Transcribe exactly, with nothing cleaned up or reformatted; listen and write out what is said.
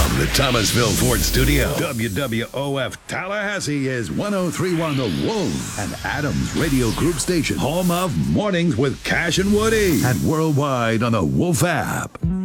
From the Thomasville Ford Studio, W W O F Tallahassee is one oh three point one The Wolf, and Adams Radio Group Station, home of Mornings with Cash and Woody, and worldwide on the Wolf app.